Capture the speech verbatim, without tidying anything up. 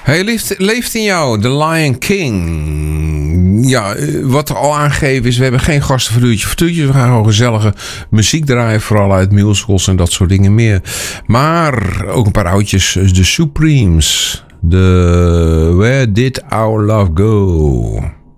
Hij leeft, leeft in jou, The Lion King. Ja, wat er al aangegeven is, we hebben geen gasten voor uurtje voor uurtje. We gaan gewoon gezellige muziek draaien, vooral uit musicals en dat soort dingen meer. Maar ook een paar oudjes, de Supremes. De Where Did Our Love Go?